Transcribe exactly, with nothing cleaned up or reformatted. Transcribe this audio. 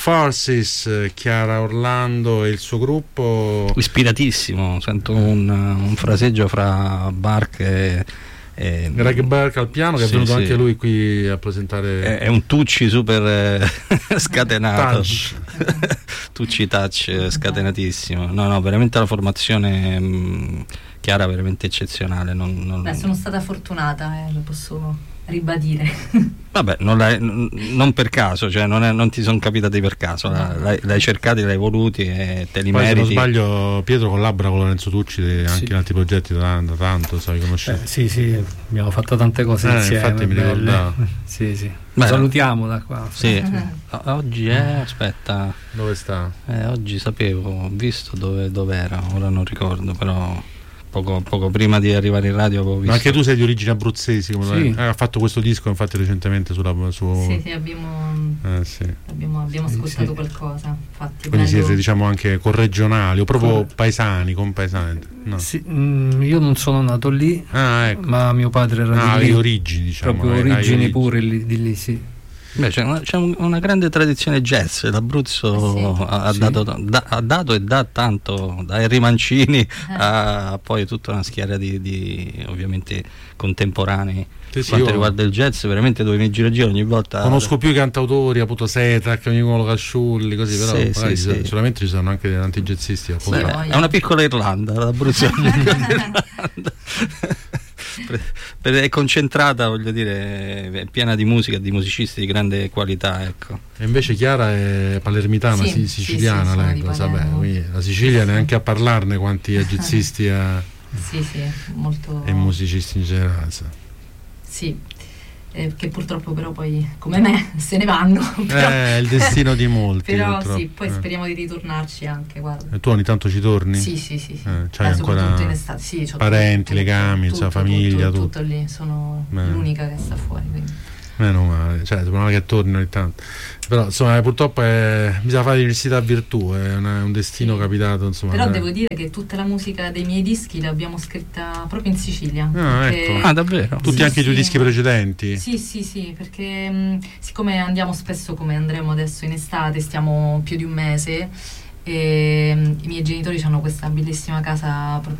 Forces, Chiara Orlando e il suo gruppo. Ispiratissimo, sento un, un fraseggio fra Bark e, e Greg Burke al piano, che sì, è venuto sì. anche lui qui a presentare. È, è un Tucci super eh, scatenato. Touch. Tucci touch scatenatissimo. No, no, veramente la formazione mh, Chiara veramente eccezionale. Non, non... Beh, sono stata fortunata, eh, lo posso ribadire. Vabbè, non, l'hai, non per caso, cioè non, è, non ti sono capitati per caso, no. l'hai, l'hai cercati, l'hai voluti e te li Poi, meriti. se non sbaglio, Pietro collabora con Lorenzo Tucci anche sì. in altri progetti da, da tanto, sai, conoscete? Eh, sì, sì, abbiamo fatto tante cose eh, insieme. Infatti mi ricordavo. Sì, sì. Lo salutiamo da qua. Sì. Oggi è, aspetta. Dove sta? Eh, oggi sapevo, ho visto dove, dove era, ora non ricordo, però Poco, poco prima di arrivare in radio avevo visto. Ma anche tu sei di origini abruzzesi, come sì. eh, ha fatto questo disco infatti recentemente sulla su... Sì, sì, abbiamo, eh, sì. abbiamo, abbiamo sì, ascoltato sì. qualcosa. Infatti, quindi bello... siete diciamo anche corregionali o proprio Cor- paesani, compaesani? No. Sì, mh, io non sono nato lì, ah, ecco. ma mio padre era ah, di lì. origini, diciamo. Proprio hai, origini, hai pure lì, di lì, sì. Beh, c'è, una, c'è una grande tradizione jazz, l'Abruzzo sì. Ha, ha, sì. dato, da, ha dato e dà tanto, da Henry Mancini eh. a poi tutta una schiera di, di ovviamente contemporanei sì, sì, quanto io... riguarda il jazz, veramente dove mi giro giro ogni volta. Conosco più i cantautori, appunto Setrac, Nicolo Casciulli, così, però sì, magari sì, sì. solamente ci sono anche tanti jazzisti. Sì, è una piccola Irlanda, l'Abruzzo. È concentrata, voglio dire, è piena di musica, di musicisti di grande qualità, ecco. E invece Chiara è palermitana, sì, siciliana, sì, sì, lei lo sapete, la Sicilia neanche a parlarne quanti jazzisti ha sì, sì, molto... e musicisti in generale. Sì, eh, che purtroppo però poi come me se ne vanno. Però, è il destino di molti. Però purtroppo. sì, poi eh. speriamo di ritornarci anche, guarda. E tu ogni tanto ci torni? Sì, sì, sì, sì. Eh, c'hai eh, ancora in estate. Sì, c'ho parenti, tutto, legami, tutto, cioè, tutto, famiglia, tutto, tutto. tutto lì, sono Beh. l'unica che sta fuori, quindi. Meno male, cioè meno male che torni ogni tanto. Però insomma purtroppo è, bisogna fare l'università virtù, è una, un destino sì. capitato, insomma. Però eh. devo dire che tutta la musica dei miei dischi l'abbiamo scritta proprio in Sicilia. Ah, perché... ecco. Ah, davvero? Tutti sì, anche i tuoi sì. dischi precedenti? Sì, sì, sì, perché mh, siccome andiamo spesso, come andremo adesso in estate, stiamo più di un mese, e mh, i miei genitori hanno questa bellissima casa proprio